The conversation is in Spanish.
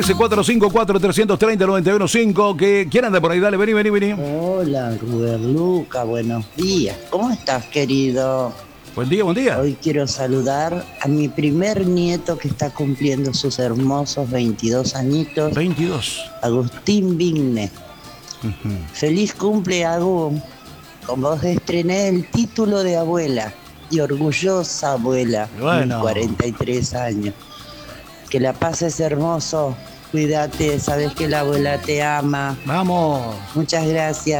13454330 que quieran de por ahí, dale, vení. Hola, Rubén Luca, buenos días. ¿Cómo estás, querido? Buen día. Hoy quiero saludar a mi primer nieto que está cumpliendo sus hermosos 22 añitos. 22. Agustín Vigne. Feliz cumple, Agu. Con vos estrené el título de abuela y orgullosa abuela. Bueno. 43 años. Que la pases hermoso. Cuídate, sabes que la abuela te ama. Vamos. Muchas gracias.